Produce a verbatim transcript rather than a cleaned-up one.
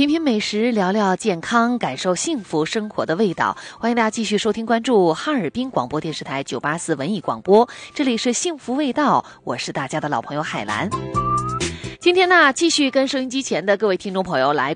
品品美食，聊聊健康，感受幸福生活的味道。欢迎大家继续收听关注哈尔滨广播电视台九八四文艺广播，这里是幸福味道，我是大家的老朋友海兰。今天呢，继续跟收音机前的各位听众朋友来